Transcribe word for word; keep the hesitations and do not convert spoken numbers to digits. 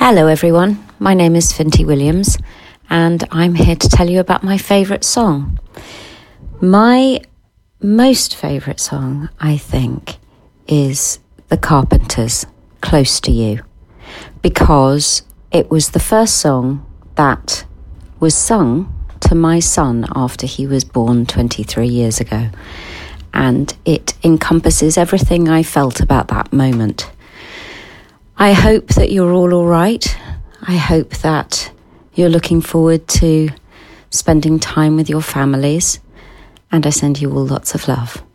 Hello everyone, my name is Finty Williams and I'm here to tell you about my favourite song. My most favourite song, I think, is The Carpenters' Close to You, because it was the first song that was sung to my son after he was born twenty-three years ago, and it encompasses everything I felt about that moment. I hope that you're all all right. I hope that you're looking forward to spending time with your families, and I send you all lots of love.